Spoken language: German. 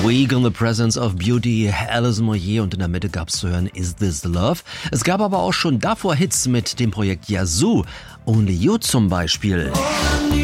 Weak in the Presence of Beauty, Alison Moyet, und in der Mitte gab's zu hören Is This Love. Es gab aber auch schon davor Hits mit dem Projekt Yazoo, Only You zum Beispiel.